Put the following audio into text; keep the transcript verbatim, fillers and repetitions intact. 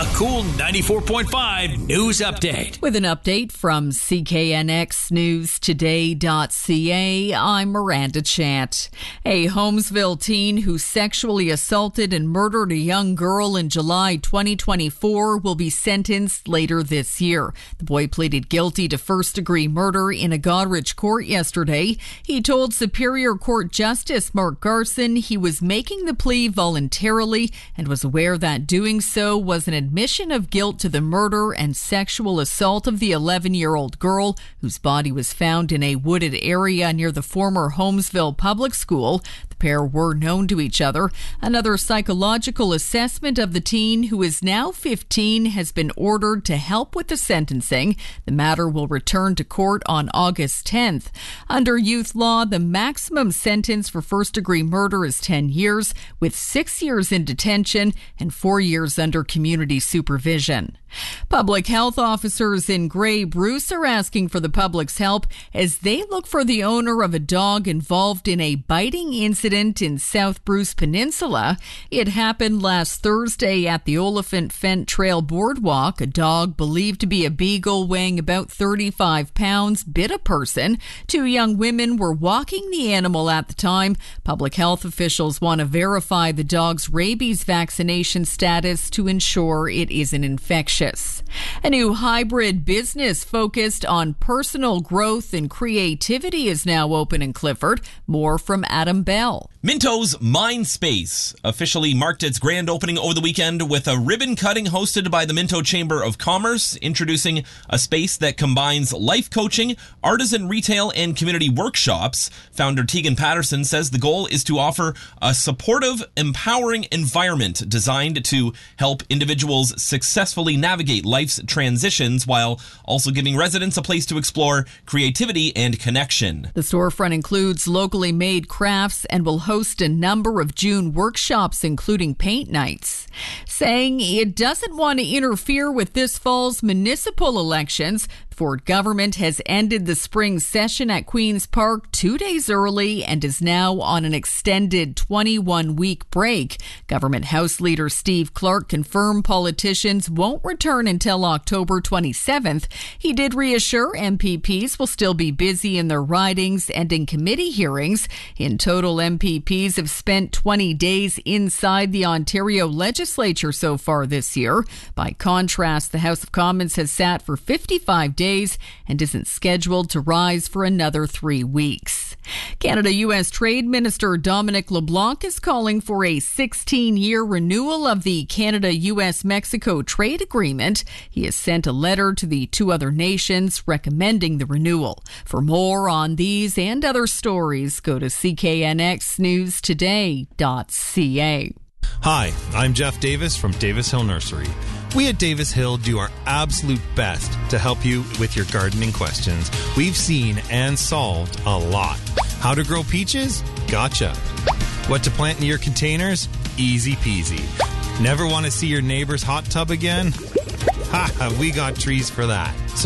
A cool ninety-four point five news update. With an update from C K N X News Today dot C A, I'm Miranda Chant. A Holmesville teen who sexually assaulted and murdered a young girl in July twenty twenty-four will be sentenced later this year. The boy pleaded guilty to first-degree murder in a Goderich court yesterday. He told Superior Court Justice Mark Garson he was making the plea voluntarily and was aware that doing so was an admission of guilt to the murder and sexual assault of the eleven-year-old girl whose body was found in a wooded area near the former Holmesville Public School. The pair were known to each other. Another psychological assessment of the teen, who is now fifteen, has been ordered to help with the sentencing. The matter will return to court on August tenth. Under youth law, the maximum sentence for first-degree murder is ten years, with six years in detention and four years under community supervision. Public health officers in Grey Bruce are asking for the public's help as they look for the owner of a dog involved in a biting incident in South Bruce Peninsula. It happened last Thursday at the Oliphant Fent Trail Boardwalk. A dog believed to be a beagle weighing about thirty-five pounds bit a person. Two young women were walking the animal at the time. Public health officials want to verify the dog's rabies vaccination status to ensure it isn't infectious. A new hybrid business focused on personal growth and creativity is now open in Clifford. More from Adam Bell. Minto's Mindspace officially marked its grand opening over the weekend with a ribbon cutting hosted by the Minto Chamber of Commerce, introducing a space that combines life coaching, artisan retail, and community workshops. Founder Tegan Patterson says the goal is to offer a supportive, empowering environment designed to help individuals successfully navigate life's transitions while also giving residents a place to explore creativity and connection. The storefront includes locally made crafts and will host a number of June workshops, including paint nights. Saying it doesn't want to interfere with this fall's municipal elections, Ford government has ended the spring session at Queen's Park two days early and is now on an extended twenty-one week break. Government House Leader Steve Clark confirmed politicians won't return until October twenty-seventh. He did reassure M P Ps will still be busy in their ridings and in committee hearings. In total, M P Ps have spent twenty days inside the Ontario legislature so far this year. By contrast, the House of Commons has sat for fifty-five days and isn't scheduled to rise for another three weeks. Canada-U S Trade Minister Dominic LeBlanc is calling for a sixteen-year renewal of the Canada-U S Mexico trade agreement. He has sent a letter to the two other nations recommending the renewal. For more on these and other stories, go to C K N X News Today dot C A. Hi, I'm Jeff Davis from Davis Hill Nursery. We at Davis Hill do our absolute best to help you with your gardening questions. We've seen and solved a lot. How to grow peaches? Gotcha. What to plant in your containers? Easy peasy. Never want to see your neighbor's hot tub again? Ha, we got trees for that. So